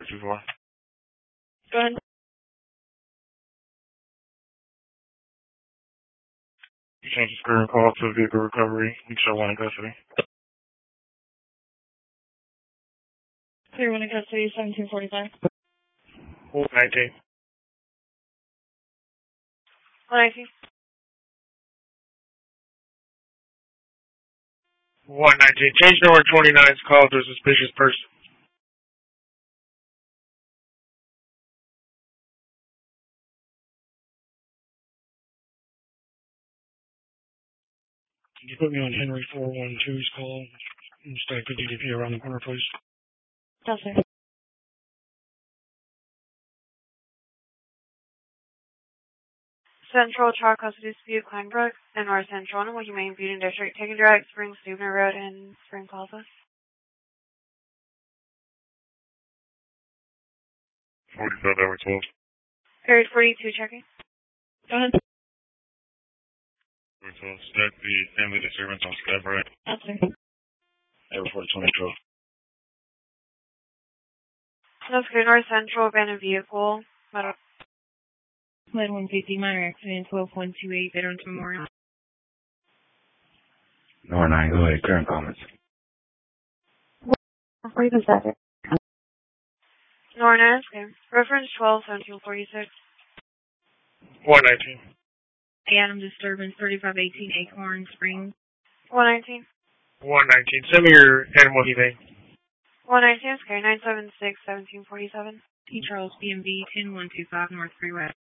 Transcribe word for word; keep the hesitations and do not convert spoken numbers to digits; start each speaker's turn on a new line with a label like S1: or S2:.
S1: two four.
S2: Go ahead.
S1: You change the screen call to vehicle recovery. You show one in custody.
S2: Clear one in custody, seventeen forty-five.
S1: one nineteen.
S2: one nineteen.
S1: one nineteen. Change number twenty-nine's call to a suspicious person.
S3: Can you put me on Henry four one two's call instead of D D P around the corner, please?
S2: Yes, sir. Central Trial Custody Dispute, Kleinbrook, and North Central, and Humane Beauty District, taking direct Spring Steubenville Road and Spring Plaza.
S1: forty-five hour twelve.
S2: Area forty-two, checking. Go ahead.
S1: twelve. Start the family disturbance on Skype, right?
S2: Yes, sir.
S1: Area forty twenty twelve.
S2: That's good. North Central, abandoned vehicle. Metal.
S4: Lead one fifty, minor accident, twelve one two eight, Veterans Memorial.
S5: No, nine, go ahead, current comments.
S2: Where is that? Norna, okay. Reference twelve seventeen forty-six.
S1: one nineteen.
S4: Adam disturbance, thirty-five eighteen, Acorn Springs.
S2: one nineteen.
S1: one nineteen. Send me your animal humane.
S2: one nineteen, okay. nine seven six, seventeen forty-seven.
S4: T. Charles B M V, ten one two five, North Freeway.